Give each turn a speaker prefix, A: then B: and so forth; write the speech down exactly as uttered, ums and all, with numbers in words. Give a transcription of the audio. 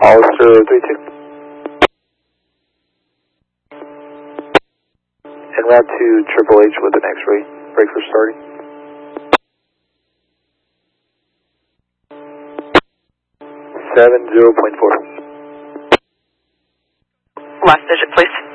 A: Hollister three two. En route to Triple H with an X-ray. Break for starting. seven zero point four.
B: Last digit, please.